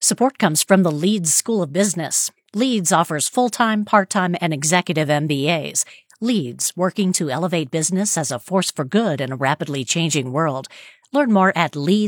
Support comes from the Leeds School of Business. Leeds offers full-time, part-time, and executive MBAs. Leeds, working to elevate business as a force for good in a rapidly changing world. Learn more at Leeds.